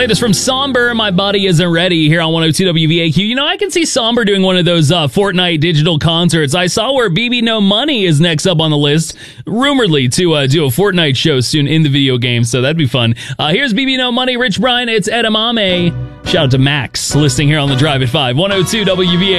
Latest from Somber, My Body Isn't Ready, here on 102 WVAQ. You know, I can see Somber doing one of those Fortnite digital concerts. I saw where BB No Money is next up on the list, rumoredly to do a Fortnite show soon in the video game, so that'd be fun. Here's BB No Money, Rich Brian, it's Edamame. Shout out to Max, listening here on the Drive at 5, 102 WVAQ.